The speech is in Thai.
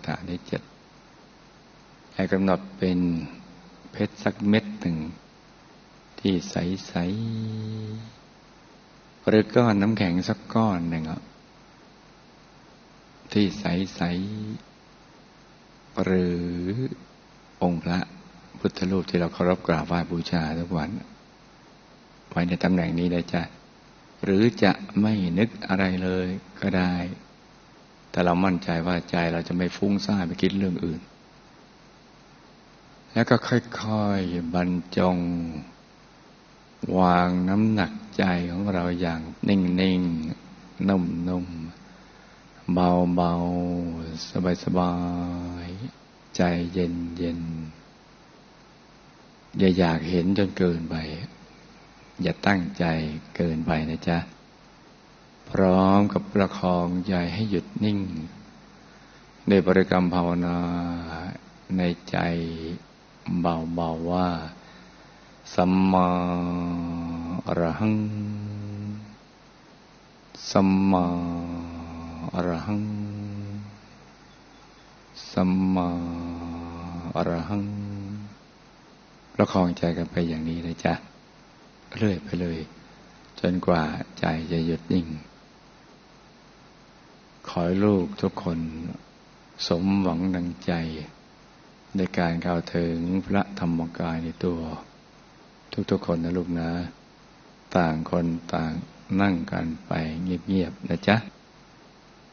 ฐานได้7ให้กำหนดเป็นเพชรสักเม็ดหนึ่งที่ใสๆหรือก้อนน้ำแข็งสักก้อนหนึ่งที่ใสๆหรือองค์พระพุทธรูปที่เราเคารพกราบไหว้บูชาทุกวันไว้ในตำแหน่งนี้นะจ๊ะหรือจะไม่นึกอะไรเลยก็ได้แต่เรามั่นใจว่าใจเราจะไม่ฟุ้งซ่านไปคิดเรื่องอื่นแล้วก็ค่อยๆบรรจงวางน้ำหนักใจของเราอย่างนิ่งๆนุ่มๆเบาๆสบายๆใจเย็นๆอย่าอยากเห็นจนเกินไปอย่าตั้งใจเกินไปนะจ๊ะพร้อมกับประคองใจให้หยุดนิ่งด้วยบริกรรมภาวนาในใจเบาๆว่าสัมมาอรหังสัมมาอรหังสัมมาอรหังประคองใจกันไปอย่างนี้เลยจ้ะเรื่อยไปเลยจนกว่าใจจะหยุดนิ่งขอให้ลูกทุกคนสมหวังดังใจในการเข้าถึงพระธรรมกายในตัวทุกๆคนนะลูกนะต่างคนต่างนั่งกันไปเงียบๆนะจ๊ะ